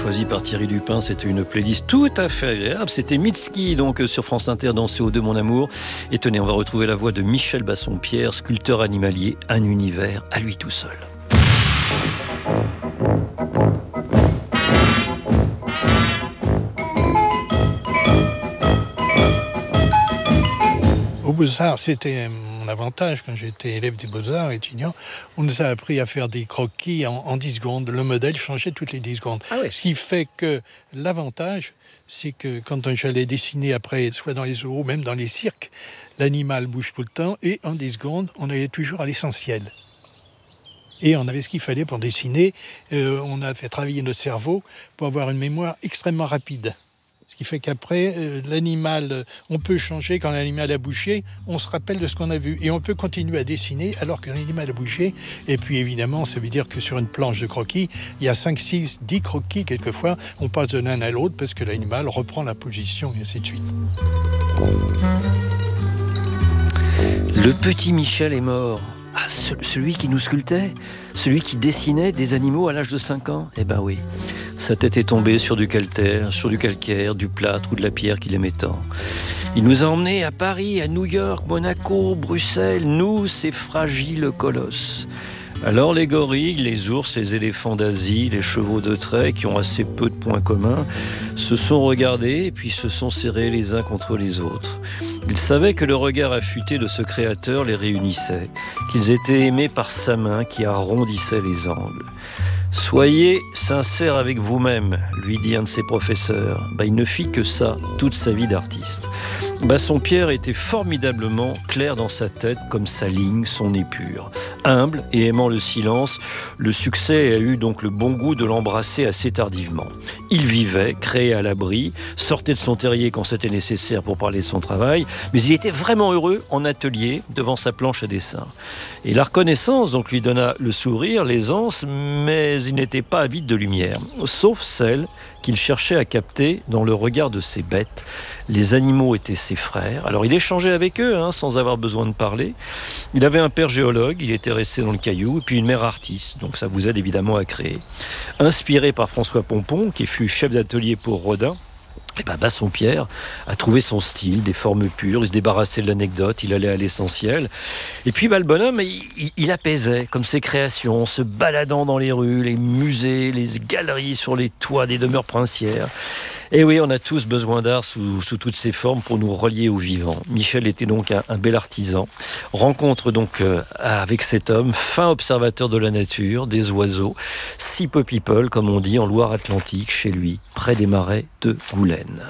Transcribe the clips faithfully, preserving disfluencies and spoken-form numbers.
choisi par Thierry Dupin. C'était une playlist tout à fait agréable. C'était Mitski, donc sur France Inter, dans C O deux, mon amour. Et tenez, on va retrouver la voix de Michel Bassompierre, sculpteur animalier, un univers à lui tout seul. Aux Beaux-Arts, c'était mon avantage quand j'étais élève des Beaux-Arts, étudiant. On nous a appris à faire des croquis en, en dix secondes. Le modèle changeait toutes les dix secondes. Ah oui. Ce qui fait que l'avantage, c'est que quand j'allais dessiner après, soit dans les zoos, même dans les cirques, l'animal bouge tout le temps et en dix secondes, on allait toujours à l'essentiel. Et on avait ce qu'il fallait pour dessiner. Euh, on a fait travailler notre cerveau pour avoir une mémoire extrêmement rapide. Ce qui fait qu'après, euh, l'animal, euh, on peut changer quand l'animal a bougé, on se rappelle de ce qu'on a vu. Et on peut continuer à dessiner alors que l'animal a bougé. Et puis évidemment, ça veut dire que sur une planche de croquis, il y a cinq, six, dix croquis quelquefois. On passe de l'un à l'autre parce que l'animal reprend la position et ainsi de suite. Le petit Michel est mort. Ah, ce, celui qui nous sculptait, celui qui dessinait des animaux à l'âge de cinq ans. Eh ben oui, sa tête est tombée sur du calcaire, sur du calcaire, du plâtre ou de la pierre qu'il aimait tant. Il nous a emmenés à Paris, à New York, Monaco, Bruxelles, nous, ces fragiles colosses. Alors les gorilles, les ours, les éléphants d'Asie, les chevaux de trait qui ont assez peu de points communs se sont regardés et puis se sont serrés les uns contre les autres. Ils savaient que le regard affûté de ce créateur les réunissait, qu'ils étaient aimés par sa main qui arrondissait les angles. « Soyez sincère avec vous-même », lui dit un de ses professeurs. Bah, il ne fit que ça toute sa vie d'artiste. Bassompierre était formidablement clair dans sa tête, comme sa ligne, son épure. Humble et aimant le silence, le succès a eu donc le bon goût de l'embrasser assez tardivement. Il vivait, créé à l'abri, sortait de son terrier quand c'était nécessaire pour parler de son travail, mais il était vraiment heureux en atelier, devant sa planche à dessin. Et la reconnaissance donc lui donna le sourire, l'aisance, mais il n'était pas avide de lumière, sauf celle qu'il cherchait à capter dans le regard de ses bêtes. Les animaux étaient ses frères, alors il échangeait avec eux hein, sans avoir besoin de parler. Il avait un père géologue, il était resté dans le caillou, et puis une mère artiste, donc ça vous aide évidemment à créer. Inspiré par François Pompon, qui fut chef d'atelier pour Rodin, et ben Bassompierre a trouvé son style, des formes pures, il se débarrassait de l'anecdote, il allait à l'essentiel. Et puis ben, le bonhomme, il, il, il apaisait, comme ses créations, se baladant dans les rues, les musées, les galeries sur les toits des demeures princières. Et oui, on a tous besoin d'art sous, sous toutes ses formes pour nous relier au vivant. Michel était donc un, un bel artisan. Rencontre donc euh, avec cet homme, fin observateur de la nature, des oiseaux, si peu people, comme on dit, en Loire-Atlantique, chez lui, près des marais de Goulaine.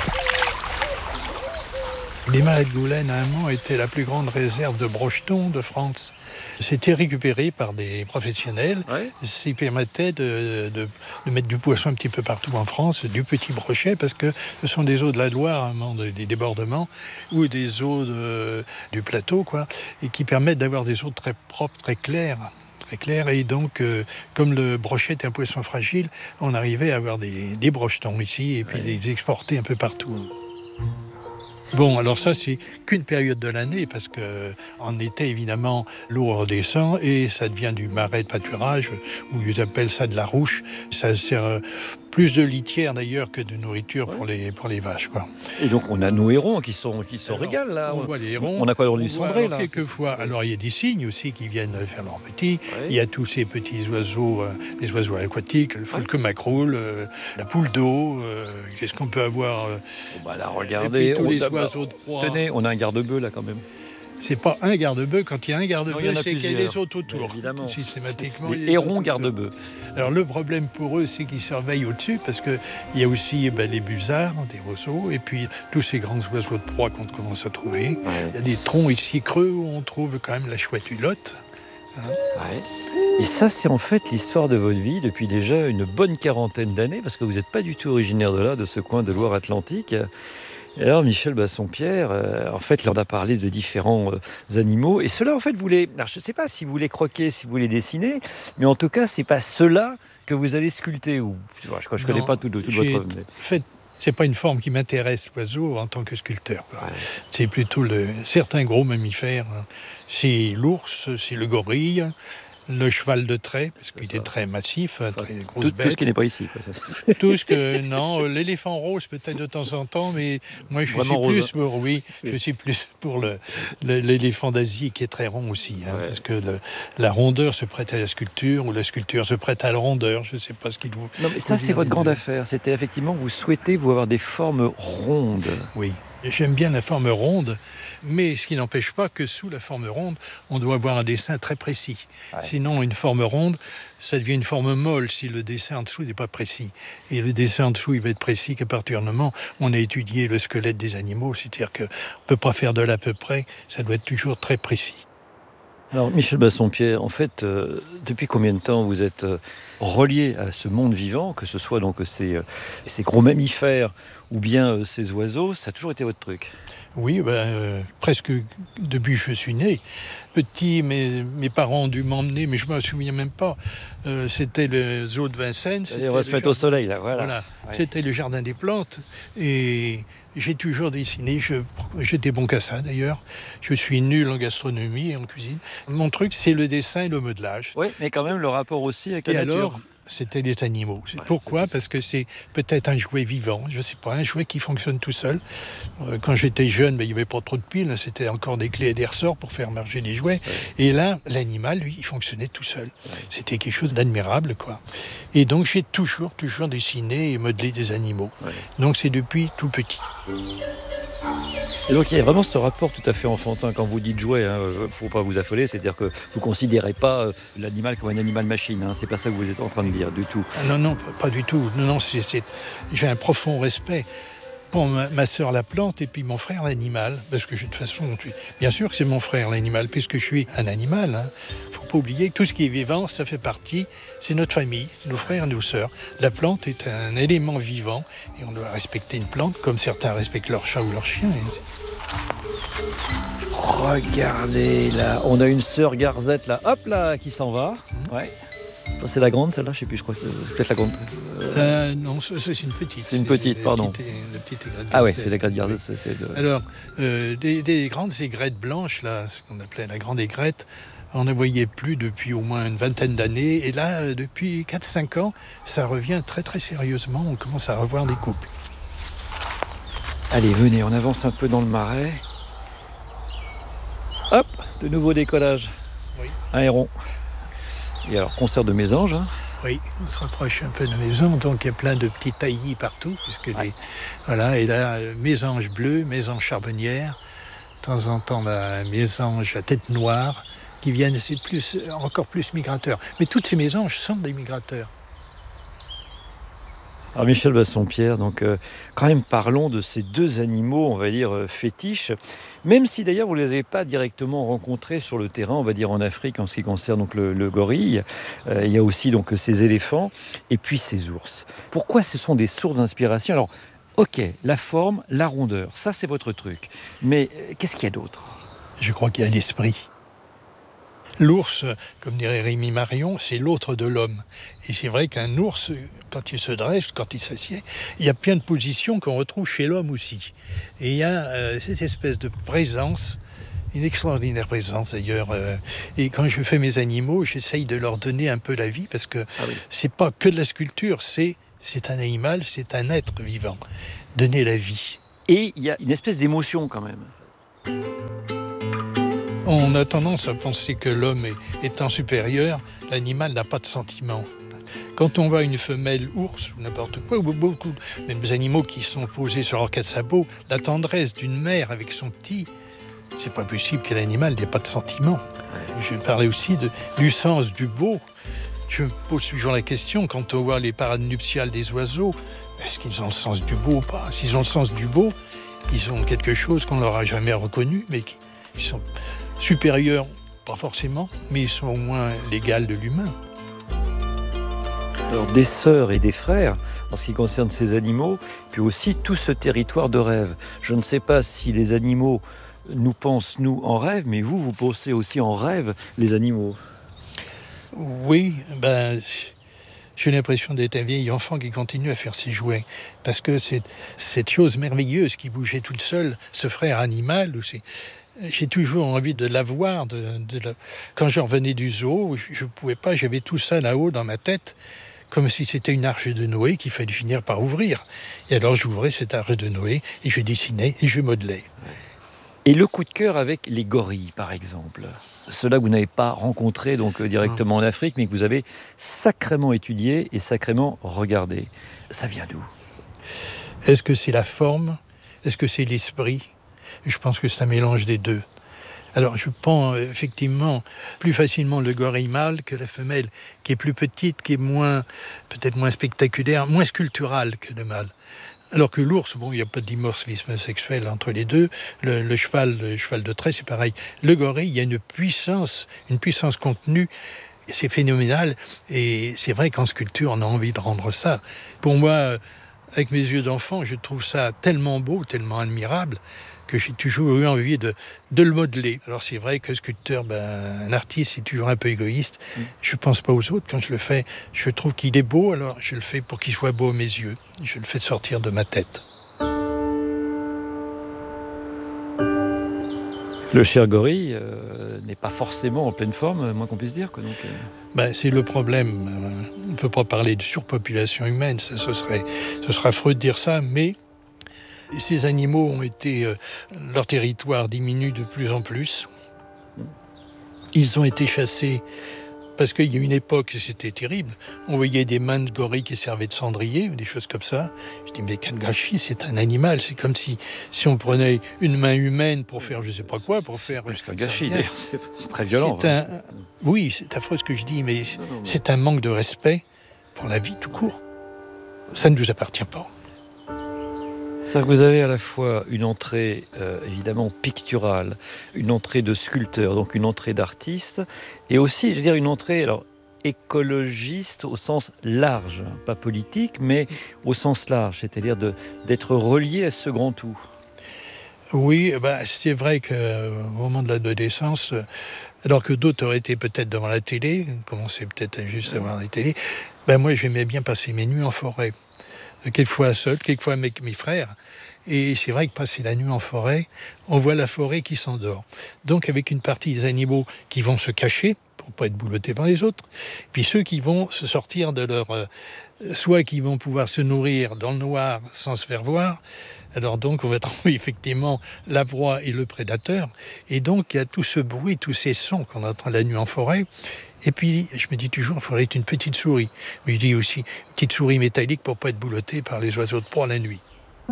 Les marais de Goulaine, à un moment, étaient la plus grande réserve de brochetons de France. C'était récupéré par des professionnels. Ouais. Ce qui permettait de, de, de mettre du poisson un petit peu partout en France, du petit brochet, parce que ce sont des eaux de la Loire, à un moment, des débordements, ou des eaux de, du plateau, quoi, et qui permettent d'avoir des eaux très propres, très claires. Très clair. Et donc, euh, comme le brochet est un poisson fragile, on arrivait à avoir des, des brochetons ici, et puis ouais. les exporter un peu partout. Bon, alors ça, c'est qu'une période de l'année, parce qu'en été, évidemment, l'eau redescend et ça devient du marais de pâturage, ou ils appellent ça de la rouche. Ça sert euh, plus de litière, d'ailleurs, que de nourriture ouais. pour, les, pour les vaches, quoi. Et donc, on a nos hérons qui sont, qui sont régalent, là. On, on voit les hérons. On a quoi dans les cendrées, là quelquefois. Alors, il y a des cygnes aussi qui viennent faire leurs petits. Ouais. Il y a tous ces petits oiseaux, euh, les oiseaux aquatiques, le falque ouais. macroule, euh, la poule d'eau. Euh, qu'est-ce qu'on peut avoir euh, bon, bah, là, regardez. Tous les oiseaux de proie. Tenez, on a un garde-bœuf là quand même. C'est pas un garde-bœuf, quand il y a un garde-bœuf, c'est qu'il y a les autres autour. Oui, évidemment. Systématiquement. Les hérons garde-bœuf. Alors le problème pour eux, c'est qu'ils surveillent au-dessus, parce qu'il y a aussi ben, les busards, des roseaux, et puis tous ces grands oiseaux de proie qu'on commence à trouver. Ouais. Il y a des troncs ici creux où on trouve quand même la chouette hulotte. Hein. Ouais. Et ça, c'est en fait l'histoire de votre vie depuis déjà une bonne quarantaine d'années, parce que vous n'êtes pas du tout originaire de là, de ce coin de Loire-Atlantique. Et alors, Michel Bassompierre, euh, en fait, là, on a parlé de différents euh, animaux. Et ceux-là, en fait, vous les... Alors, je ne sais pas si vous les croquez, si vous les dessinez, mais en tout cas, ce n'est pas ceux-là que vous allez sculpter. Ou... Je ne connais pas tout, tout votre... Mais... Fait... C'est pas une forme qui m'intéresse, l'oiseau, en tant que sculpteur. Ouais. C'est plutôt le... certains gros mammifères. C'est l'ours, c'est le gorille, le cheval de trait, parce qu'il ça. est très massif, Enfin, très grosse tout, bête. tout ce qui n'est pas ici. Quoi, ça. Tout ce que non, l'éléphant rose peut-être de temps en temps, mais moi je Vraiment suis plus rose, pour oui, je suis plus pour le, le- l'éléphant d'Asie qui est très rond aussi, hein, Ouais. parce que le- la rondeur se prête à la sculpture ou la sculpture se prête à la rondeur. Je ne sais pas ce qu'il vous. Non, mais ça, vous c'est votre dit. grande affaire. C'était effectivement, vous souhaitez vous avoir des formes rondes. Oui, j'aime bien la forme ronde, mais ce qui n'empêche pas que sous la forme ronde, on doit avoir un dessin très précis. Ouais. Sinon, une forme ronde, ça devient une forme molle si le dessin en dessous n'est pas précis. Et le dessin en dessous, il va être précis qu'à partir du moment où on a étudié le squelette des animaux, c'est-à-dire qu'on ne peut pas faire de l'à peu près, ça doit être toujours très précis. Alors, Michel Bassompierre, en fait, euh, depuis combien de temps vous êtes euh, relié à ce monde vivant, que ce soit donc ces, euh, ces gros mammifères ou bien euh, ces oiseaux, ça a toujours été votre truc? Oui, ben, euh, presque depuis que je suis né. Petit, mes, mes parents ont dû m'emmener, mais je ne me souviens même pas. Euh, c'était le zoo de Vincennes. Allez, on va se mettre au soleil, là, voilà. Voilà. Ouais. C'était le jardin des plantes. Et j'ai toujours dessiné. Je, j'étais bon qu'à ça, d'ailleurs. Je suis nul en gastronomie et en cuisine. Mon truc, c'est le dessin et le modelage. Oui, mais quand même le rapport aussi avec la Et nature. alors, c'était les animaux. Ouais, Pourquoi ? c'est Parce que c'est peut-être un jouet vivant, je ne sais pas, un jouet qui fonctionne tout seul. Euh, Quand j'étais jeune, ben, il n'y avait pas trop de piles, c'était encore des clés et des ressorts pour faire marcher les jouets. Ouais. Et là, l'animal, lui, il fonctionnait tout seul. Ouais. C'était quelque chose d'admirable, quoi. Et donc, j'ai toujours, toujours dessiné et modelé des animaux. Ouais. Donc, c'est depuis tout petit. Et donc il y a vraiment ce rapport tout à fait enfantin quand vous dites jouet, il hein, ne faut pas vous affoler, c'est-à-dire que vous ne considérez pas euh, l'animal comme un animal machine, hein, c'est pas ça que vous êtes en train de dire du tout. Ah non, non, pas, pas du tout. Non, non, c'est, c'est... j'ai un profond respect pour ma, ma sœur la plante et puis mon frère l'animal, parce que de toute façon, bien sûr que c'est mon frère l'animal, puisque je suis un animal. Hein. Faut pas oublier que tout ce qui est vivant, ça fait partie, c'est notre famille, c'est nos frères et nos sœurs. La plante est un élément vivant et on doit respecter une plante comme certains respectent leur chat ou leur chien. Regardez là, on a une sœur garzette là, hop là, qui s'en va. Mmh. Ouais. Ça, c'est la grande celle-là, je sais plus, je crois que c'est peut-être la grande. Euh... Euh, non, c'est, c'est une petite. C'est une petite, c'est pardon. Petite, la petite aigrette ah ouais, c'est l'aigrette garzette. C'est, c'est le... Alors, euh, des, des grandes aigrettes blanches, là, ce qu'on appelait la grande aigrette, on ne voyait plus depuis au moins une vingtaine d'années. Et là, depuis quatre cinq ans, ça revient très très sérieusement. On commence à revoir des couples. Allez, venez, on avance un peu dans le marais. Hop, de nouveau décollage. Oui. Un héron. Et alors, concert de mésanges. Hein. Oui, on se rapproche un peu de la maison, donc il y a plein de petits taillis partout. Puisque ouais. les, voilà, et là, mésange bleue, mésange charbonnière, de temps en temps la mésange à tête noire, qui viennent, c'est plus, encore plus migrateurs. Mais toutes ces mésanges sont des migrateurs. Alors Michel Bassompierre, donc euh, quand même parlons de ces deux animaux, on va dire euh, fétiches, même si d'ailleurs vous ne les avez pas directement rencontrés sur le terrain, on va dire en Afrique en ce qui concerne donc le, le gorille. Euh, il y a aussi donc ces éléphants et puis ces ours. Pourquoi ce sont des sources d'inspiration ? Alors, ok, la forme, la rondeur, ça c'est votre truc. Mais euh, qu'est-ce qu'il y a d'autre ? Je crois qu'il y a l'esprit. L'ours, comme dirait Rémi Marion, c'est l'autre de l'homme. Et c'est vrai qu'un ours, quand il se dresse, quand il s'assied, il y a plein de positions qu'on retrouve chez l'homme aussi. Et il y a euh, cette espèce de présence, une extraordinaire présence d'ailleurs. Euh, et quand je fais mes animaux, j'essaye de leur donner un peu la vie, parce que ah oui. c'est pas que de la sculpture, c'est, c'est un animal, c'est un être vivant. Donner la vie. Et il y a une espèce d'émotion quand même. On a tendance à penser que l'homme est, étant supérieur, l'animal n'a pas de sentiment. Quand on voit une femelle ours ou n'importe quoi, ou beaucoup, même des animaux qui sont posés sur leurs quatre sabots, la tendresse d'une mère avec son petit, c'est pas possible que l'animal n'ait pas de sentiment. Je parlais aussi de, du sens du beau. Je me pose toujours la question, quand on voit les parades nuptiales des oiseaux, est-ce qu'ils ont le sens du beau ou pas ? S'ils ont le sens du beau, ils ont quelque chose qu'on leur a jamais reconnu, mais qui, ils sont supérieurs, pas forcément, mais ils sont au moins l'égal de l'humain. Alors des sœurs et des frères, en ce qui concerne ces animaux, puis aussi tout ce territoire de rêve. Je ne sais pas si les animaux nous pensent, nous, en rêve, mais vous, vous pensez aussi en rêve les animaux. Oui, ben, j'ai l'impression d'être un vieil enfant qui continue à faire ses jouets. Parce que c'est, cette chose merveilleuse qui bougeait toute seule, ce frère animal, ou c'est, J'ai toujours envie de la voir. De, de la... Quand je revenais du zoo, je ne pouvais pas, j'avais tout ça là-haut dans ma tête, comme si c'était une arche de Noé qu'il fallait finir par ouvrir. Et alors j'ouvrais cette arche de Noé, et je dessinais, et je modelais. Et le coup de cœur avec les gorilles, par exemple. Ceux-là que vous n'avez pas rencontrés donc, directement en Afrique, mais que vous avez sacrément étudié et sacrément regardé. Ça vient d'où ? Est-ce que c'est la forme ? Est-ce que c'est l'esprit ? Je pense que c'est un mélange des deux. Alors je prends effectivement plus facilement le gorille mâle que la femelle, qui est plus petite, qui est moins, peut-être moins spectaculaire, moins sculpturale que le mâle. Alors que l'ours, bon, il n'y a pas de dimorphisme sexuel entre les deux. Le, le cheval, le cheval de trait, c'est pareil. Le gorille, il y a une puissance, une puissance contenue. C'est phénoménal. Et c'est vrai qu'en sculpture, on a envie de rendre ça. Pour moi, avec mes yeux d'enfant, je trouve ça tellement beau, tellement admirable, que j'ai toujours eu envie de, de le modeler. Alors c'est vrai que sculpteur, ben, un artiste, c'est toujours un peu égoïste. Mmh. Je ne pense pas aux autres. Quand je le fais, je trouve qu'il est beau, alors je le fais pour qu'il soit beau à mes yeux. Je le fais sortir de ma tête. Le cher gorille euh, n'est pas forcément en pleine forme, moins qu'on puisse dire. Quoi, donc, euh... ben, c'est le problème. On ne peut pas parler de surpopulation humaine, ça, ce serait, ce serait affreux de dire ça, mais ces animaux ont été, euh, leur territoire diminue de plus en plus. Ils ont été chassés parce qu'il y a une époque, c'était terrible. On voyait des mains de gorilles qui servaient de cendrier, des choses comme ça. Je dis, mais Kangashi, c'est un animal. C'est comme si, si on prenait une main humaine pour faire je ne sais pas quoi, pour faire... Plus Kangashi, d'ailleurs, c'est, c'est très violent. C'est un, oui, c'est affreux ce que je dis, mais non, non, non. C'est un manque de respect pour la vie tout court. Ça ne nous appartient pas. C'est-à-dire que vous avez à la fois une entrée euh, évidemment picturale, une entrée de sculpteur, donc une entrée d'artiste, et aussi, je veux dire, une entrée alors, écologiste au sens large, pas politique, mais au sens large, c'est-à-dire de, d'être relié à ce grand tout. Oui, bah, c'est vrai qu'au moment de l'adolescence, alors que d'autres auraient été peut-être devant la télé, commençaient peut-être juste à voir la télé, ben moi j'aimais bien passer mes nuits en forêt. Quelquefois seul, quelquefois avec mes frères. Et c'est vrai que passer la nuit en forêt, on voit la forêt qui s'endort. Donc avec une partie des animaux qui vont se cacher pour pas être boulottés par les autres, puis ceux qui vont se sortir de leur... Euh, soit qui vont pouvoir se nourrir dans le noir sans se faire voir. Alors donc on va trouver effectivement la proie et le prédateur. Et donc il y a tout ce bruit, tous ces sons qu'on entend la nuit en forêt. Et puis, je me dis toujours, il faudrait être une petite souris. Mais je dis aussi, une petite souris métallique pour ne pas être boulottée par les oiseaux de proie la nuit.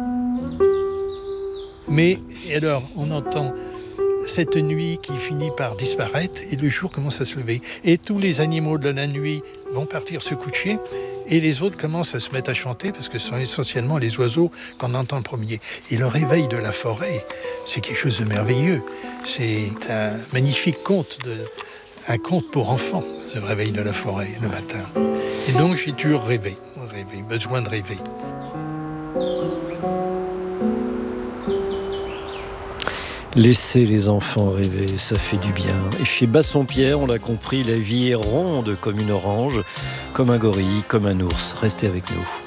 Mais, et alors, on entend cette nuit qui finit par disparaître et le jour commence à se lever. Et tous les animaux de la nuit vont partir se coucher et les autres commencent à se mettre à chanter parce que ce sont essentiellement les oiseaux qu'on entend le premier. Et le réveil de la forêt, c'est quelque chose de merveilleux. C'est un magnifique conte de... un conte pour enfants, ce réveil de la forêt le matin. Et donc j'ai toujours rêvé, rêvé, besoin de rêver. Laissez les enfants rêver, ça fait du bien. Et chez Bassompierre, on l'a compris, la vie est ronde comme une orange, comme un gorille, comme un ours. Restez avec nous.